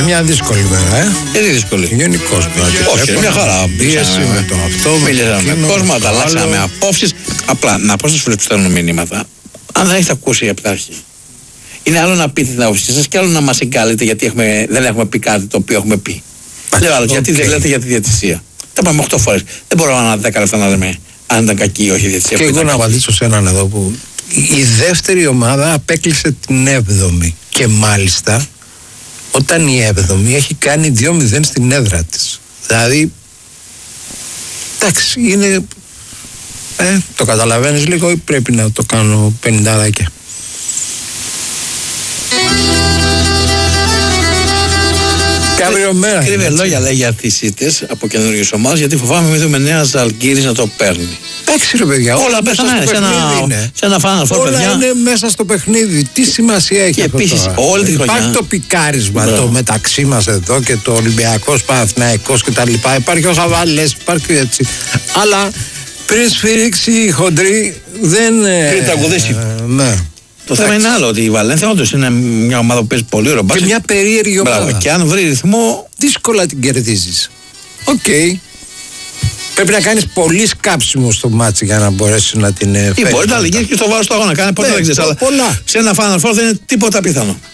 μια δύσκολη μέρα, Είναι δύσκολη. Γενικώς. Όχι, είναι μια χαρά. Πίεση με το αυτό. Μίλησαμε με κόσμο, ανταλλάξαμε απόψεις. Απλά να πω στους φίλους που στέλνουν μηνύματα, αν δεν έχετε ακούσει από την αρχή. Είναι άλλο να πείτε την άποψή σας και άλλο να μας εγκάλετε γιατί δεν έχουμε πει κάτι το οποίο έχουμε πει. Λέω άλλο, γιατί δεν λέτε για τη διαιτησία. Τα πάμε 8 φορές. Δεν μπορούμε να 10 λεπτά να λέμε αν ήταν κακή ή όχι η διαιτησία. Και εγώ να απαντήσω σε έναν εδώ που η δεύτερη ομάδα απέκλεισε την 7η. Και μάλιστα όταν η 7η έχει κάνει 2-0 στην έδρα της. Δηλαδή, εντάξει, είναι. Το καταλαβαίνεις λίγο ή πρέπει να το κάνω 50 Κρύβε λόγια λέει για τις ήττες από καινούργιες ομάδες, γιατί φοβάμαι μην δούμε νέα Ζαλγκίρις να το παίρνει. Εντάξει ρε παιδιά, όλα μέσα στο παιχνίδι είναι. Σε ένα Final Four, παιδιά. Όλα είναι μέσα στο παιχνίδι. Τι σημασία έχει αυτό επίσης, τώρα? όλη τη χρονιά. Υπάρχει το πικάρισμα το μεταξύ μας εδώ και το Ολυμπιακός Παναθηναϊκός και τα λοιπά. Υπάρχει ο Χαβάλες, υπάρχει έτσι. Αλλά πριν σφυρίξει η χοντρή δεν. Πριν τραγουδήσει. Ναι. Το θέμα είναι άλλο, ότι η Βαλένθια όντως είναι μια ομάδα που παίζει πολύ ωραίο μπάσκετ. Και μια περίεργη ομάδα. Και αν βρει ρυθμό, δύσκολα την κερδίζεις. Οκ. Πρέπει να κάνεις πολύ σκάψιμο στο μάτσι για να μπορέσεις να την φέρεις. Ή μπορεί να λυγίσεις και στο βάρος του αγώνα. Κάνει ποτέ δεν ξέρεις. Αλλά σε ένα Final Four δεν είναι τίποτα πιθανό.